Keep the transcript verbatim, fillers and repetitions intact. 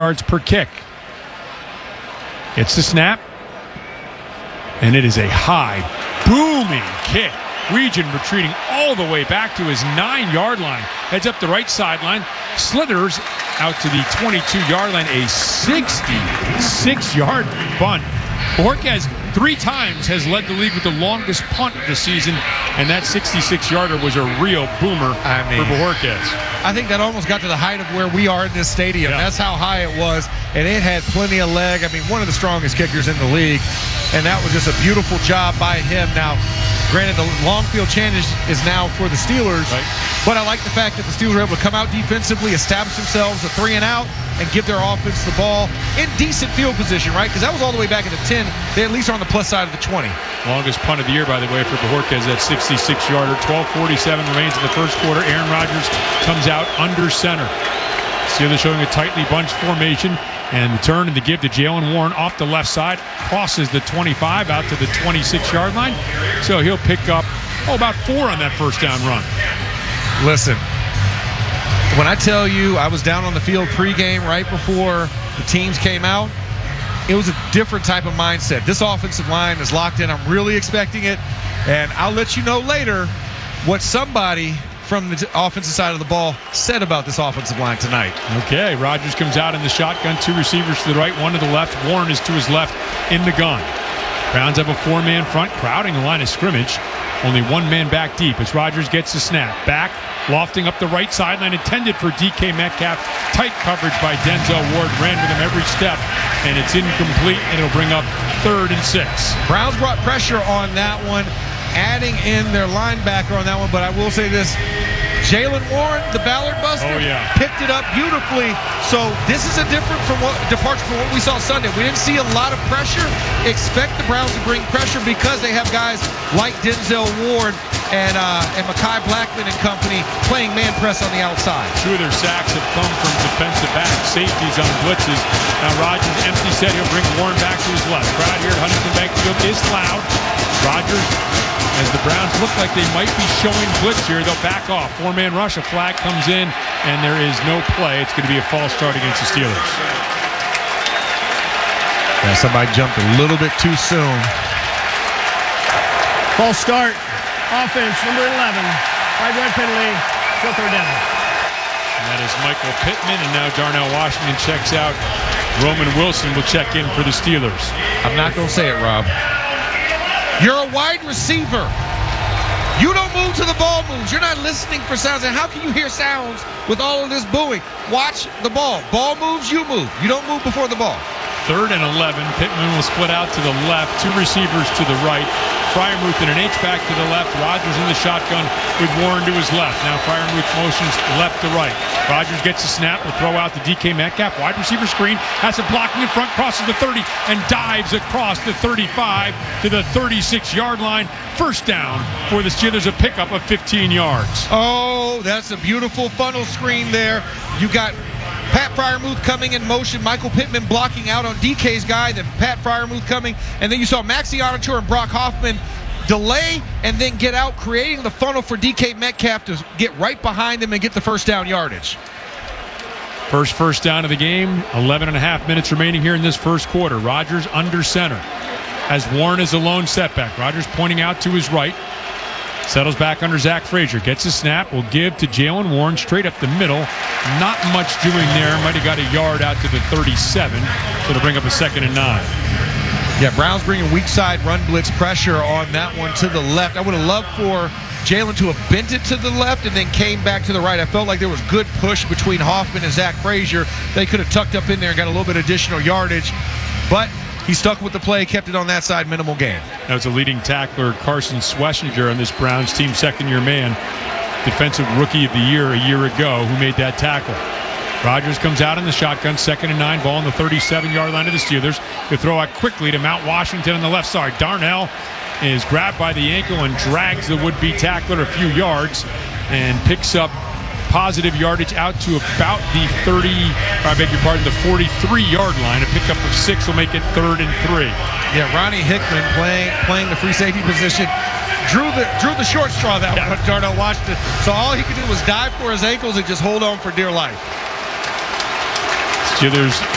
yards per kick. It's the snap, and it is a high, booming kick. Weegan retreating all the way back to his nine-yard line. Heads up the right sideline, slithers out to the twenty-two-yard line. A sixty-six-yard punt. Bojorquez three times has led the league with the longest punt this season, and that sixty-six-yarder was a real boomer I mean, for Bojorquez. I think that almost got to the height of where we are in this stadium. Yeah. That's how high it was, and it had plenty of leg. I mean, one of the strongest kickers in the league, and that was just a beautiful job by him. Now, granted, the long field change is now for the Steelers, right. But I like the fact that the Steelers were able to come out defensively, establish themselves a three and out, and give their offense the ball in decent field position, right? Because that was all the way back at the ten. They at least are on the plus side of the twenty. Longest punt of the year, by the way, for Bojorquez, that sixty-six-yarder. twelve forty-seven remains in the first quarter. Aaron Rodgers comes out under center. Steelers showing a tightly bunched formation, and the turn and the give to Jaylen Warren off the left side, crosses the twenty-five out to the twenty-six-yard line. So he'll pick up, oh, about four on that first down run. Listen, when I tell you I was down on the field pregame right before the teams came out, it was a different type of mindset. This offensive line is locked in. I'm really expecting it, and I'll let you know later what somebody from the offensive side of the ball said about this offensive line tonight. Okay, Rodgers comes out in the shotgun, two receivers to the right, one to the left. Warren is to his left in the gun. Browns have a four-man front, crowding the line of scrimmage. Only one man back deep as Rodgers gets the snap. Back, lofting up the right sideline, intended for D K Metcalf. Tight coverage by Denzel Ward, ran with him every step, and it's incomplete, and it'll bring up third and six. Browns brought pressure on that one, adding in their linebacker on that one, but I will say this. Jaylen Warren, the Ballard Buster, oh, yeah. picked it up beautifully. So this is a different from what, departure from what we saw Sunday. We didn't see a lot of pressure. Expect the Browns to bring pressure because they have guys like Denzel Ward and uh, and Mekhi Blackman and company playing man press on the outside. Two of their sacks have come from defensive backs, safeties on blitzes. Now Rodgers empty set. He'll bring Warren back to his left. Crowd here at Huntington Bank Field is loud. Rodgers, as the Browns look like they might be showing blitz here, they'll back off. Four-man rush, a flag comes in, and there is no play. It's going to be a false start against the Steelers. Yeah, somebody jumped a little bit too soon. False start. Offense, number eleven. Five-yard penalty. Still third down. And that is Michael Pittman, and now Darnell Washington checks out. Roman Wilson will check in for the Steelers. I'm not going to say it, Rob. You're a wide receiver. You don't move to the ball moves. You're not listening for sounds. And how can you hear sounds with all of this booing? Watch the ball. Ball moves, you move. You don't move before the ball. Third and eleven. Pittman will split out to the left. Two receivers to the right. Freiermuth and an H-back to the left. Rodgers in the shotgun with Warren to his left. Now Freiermuth motions left to right. Rodgers gets the snap. Will throw out to D K Metcalf. Wide receiver screen. Has it blocking in front. Crosses the thirty and dives across the thirty-five to the thirty-six-yard line. First down for the Steelers. A pickup of fifteen yards. Oh, that's a beautiful funnel screen there. You got Pat Freiermuth coming in motion, Michael Pittman blocking out on D K's guy, then Pat Freiermuth coming, and then you saw Maxi Onatur and Brock Hoffman delay and then get out, creating the funnel for D K Metcalf to get right behind him and get the first down yardage. First first down of the game, eleven and a half minutes remaining here in this first quarter. Rodgers under center as Warren is a lone setback. Rodgers pointing out to his right. Settles back under Zach Frazier. Gets a snap. Will give to Jaylen Warren straight up the middle. Not much doing there. Might have got a yard out to the thirty-seven. So to bring up a second and nine. Yeah, Browns bringing weak side run blitz pressure on that one to the left. I would have loved for Jaylen to have bent it to the left and then came back to the right. I felt like there was good push between Hoffman and Zach Frazier. They could have tucked up in there and got a little bit of additional yardage. But he stuck with the play, kept it on that side, minimal gain. That was a leading tackler, Carson Swessinger, on this Browns team, second-year man, defensive rookie of the year a year ago, who made that tackle. Rodgers comes out in the shotgun, second and nine, ball on the thirty-seven-yard line of the Steelers. They throw out quickly to Mount Washington on the left side. Darnell is grabbed by the ankle and drags the would-be tackler a few yards and picks up positive yardage out to about the thirty, I beg your pardon, the forty-three-yard line. A pickup of six will make it third and three. Yeah, Ronnie Hickman playing playing the free safety position. Drew the drew the short straw that yeah. one, Darnell Washington. So all he could do was dive for his ankles and just hold on for dear life. Steelers